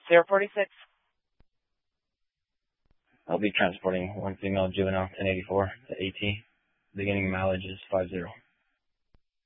Sierra 46. I'll be transporting one female juvenile 1084 to AT. Beginning mileage is 50.